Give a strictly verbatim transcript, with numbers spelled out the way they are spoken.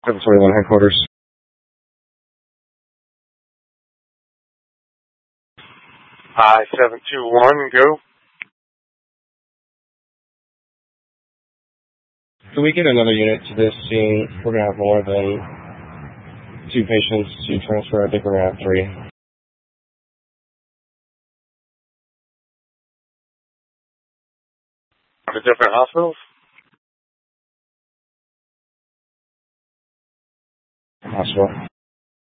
seven twenty-one headquarters. I seven two one, go. Can we get another unit to this scene? We're going to have more than two patients to transfer. I think we're going to have three. The different hospitals? Hospital.